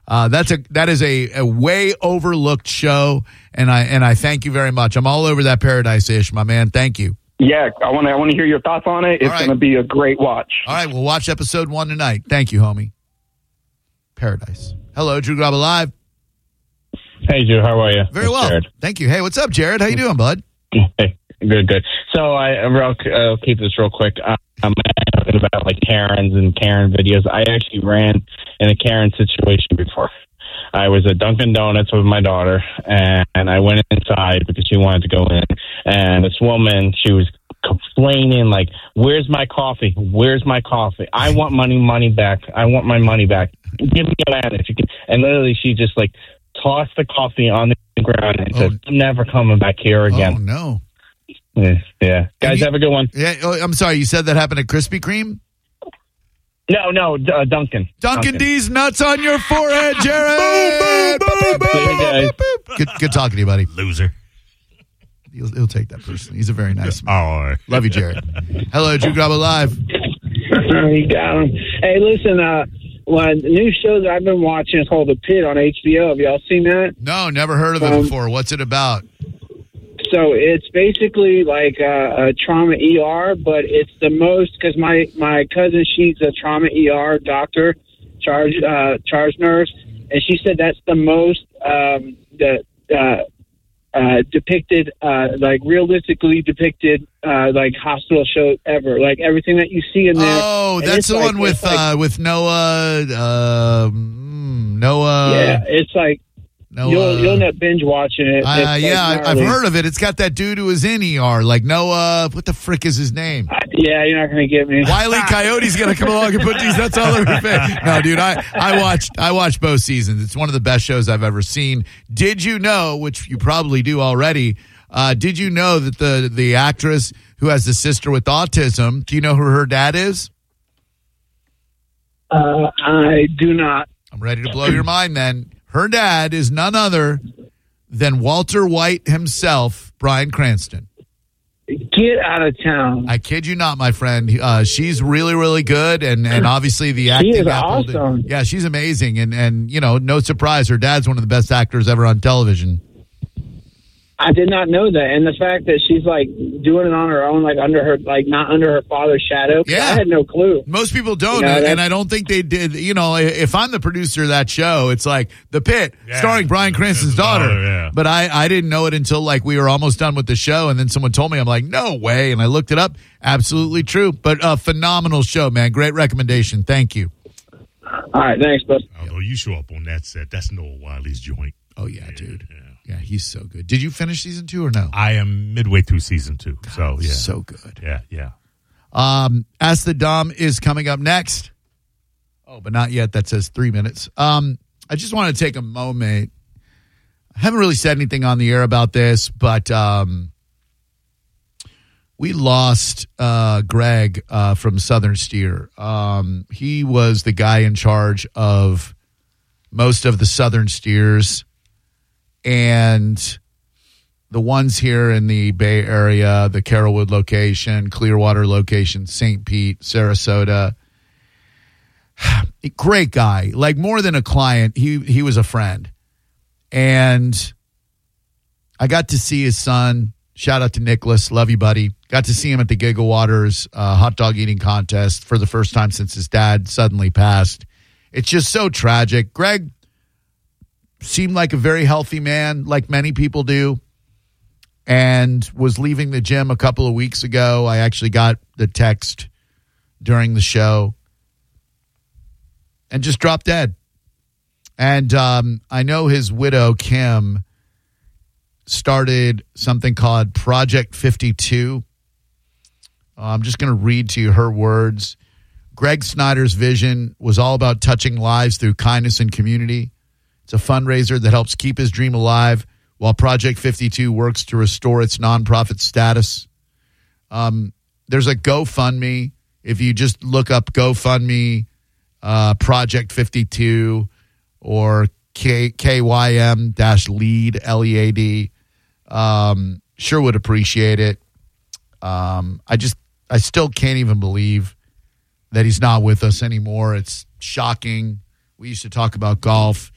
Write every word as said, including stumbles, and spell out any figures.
Uh, that's a that is a, a way overlooked show, and I and I thank you very much. I'm all over that Paradise-ish, my man. Thank you. Yeah, I want to I want to hear your thoughts on it. It's right. going to be a great watch. All right, we'll watch episode one tonight. Thank you, homie. Paradise. Hello, Drew Garabo Live. Hey, Drew. How are you? Very it's well. Jared. Thank you. Hey, what's up, Jared? How you doing, bud? Hey, good, good. So I, I'll, I'll keep this real quick. Um, I'm talking about like Karens and Karen videos. I actually ran in a Karen situation before. I was at Dunkin' Donuts with my daughter, and, and I went inside because she wanted to go in. And this woman, she was complaining like, "Where's my coffee? Where's my coffee? I want money, money back. I want my money back. Give me a man if you can." And literally, she just like tossed the coffee on the ground and oh. said, "I'm never coming back here again." Oh no! Yeah, yeah. Guys, you, have a good one. Yeah, oh, I'm sorry. You said that happened at Krispy Kreme? No, no, uh, Duncan. Duncan, Duncan D's nuts on your forehead, Jared. boom, boom, boom, boom, boom, boom. Good, good talking to you, buddy. Loser. He'll, he'll take that personally. He's a very nice man. Oh, all right. Love you, Jared. Hello, Drew Garabo Live. You got him. Hey, listen, uh, one new show that I've been watching is called The Pit on H B O. Have y'all seen that? No, never heard of it um, before. What's it about? So it's basically like a, a trauma E R, but it's the most, because my, my cousin, she's a trauma E R doctor, charge uh, charge nurse, and she said that's the most um, the uh, uh, depicted, uh, like realistically depicted, uh, like hospital show ever. Like everything that you see in there. Oh, that's the like, one with like, uh, with Noah. Uh, mm, Noah. Yeah, it's like. Noah. You'll you'll end up binge watching it. Uh, like yeah, I, I've gnarly. heard of it. It's got that dude who was in E R, like Noah. What the frick is his name? Uh, yeah, you're not going to get me. Wile E. Coyote's going to come along and put these nuts all over your face. No, dude, I, I watched I watched both seasons. It's one of the best shows I've ever seen. Did you know, which you probably do already, uh, did you know that the, the actress who has the sister with autism, do you know who her dad is? Uh, I do not. I'm ready to blow your mind then. Her dad is none other than Walter White himself, Bryan Cranston. Get out of town. I kid you not, my friend. Uh, she's really, really good, and, and obviously the acting. She is apple awesome. did- Yeah, she's amazing, and, and, you know, no surprise, her dad's one of the best actors ever on television. I did not know that, and the fact that she's like doing it on her own, like under her, like not under her father's shadow. Yeah. I had no clue. Most people don't, You know, and, that's- and I don't think they did. You know, if I'm the producer of that show, it's like The Pit, Yeah. starring Bryan Cranston's His daughter. daughter, yeah. But I, I didn't know it until like we were almost done with the show, and then someone told me. I'm like, no way, and I looked it up. Absolutely true, but a phenomenal show, man. Great recommendation. Thank you. All right, thanks, bud. Although you show up on that set, that's Noah Wiley's joint. Oh yeah, dude. Yeah. Yeah, he's so good. Did you finish season two or no? I am midway through season two, so yeah, So good. yeah, yeah. Um, Ask the Dom is coming up next. Oh, but not yet. That says three minutes. Um, I just want to take a moment. I haven't really said anything on the air about this, but um, we lost uh, Greg uh, from Southern Steer. Um, he was the guy in charge of most of the Southern Steers. And the ones here in the Bay Area, the Carrollwood location, Clearwater location, Saint Pete, Sarasota. Great guy. Like more than a client, he he was a friend. And I got to see his son. Shout out to Nicholas. Love you, buddy. Got to see him at the Giggle Waters uh, hot dog eating contest for the first time since his dad suddenly passed. It's just so tragic. Greg seemed like a very healthy man, like many people do, and was leaving the gym a couple of weeks ago. I actually got the text during the show and just dropped dead. And um, I know his widow, Kim, started something called Project fifty-two. Uh, I'm just going to read to you her words. Greg Snyder's vision was all about touching lives through kindness and community. It's a fundraiser that helps keep his dream alive while Project fifty-two works to restore its nonprofit status. Um, there's a GoFundMe. If you just look up GoFundMe, uh, Project fifty-two, or K- KYM dash lead, L E A D, um, sure would appreciate it. Um, I just, I still can't even believe that he's not with us anymore. It's shocking. We used to talk about golf.